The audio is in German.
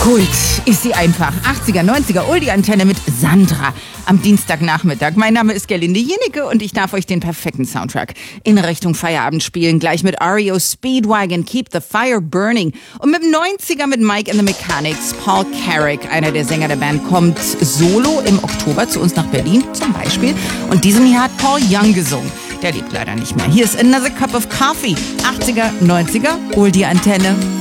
Kult ist sie einfach. 80er, 90er, Oldie-Antenne mit Sandra am Dienstagnachmittag. Mein Name ist Gerlinde Jenecke und ich darf euch den perfekten Soundtrack in Richtung Feierabend spielen. Gleich mit REO Speedwagon, Keep the Fire Burning. Und mit dem 90er mit Mike and the Mechanics. Paul Carrick, einer der Sänger der Band, kommt solo im Oktober zu uns nach Berlin zum Beispiel. Und diesem Jahr hat Paul Young gesungen. Der lebt leider nicht mehr. Hier ist Another Cup of Coffee. 80er, 90er, Oldie-Antenne.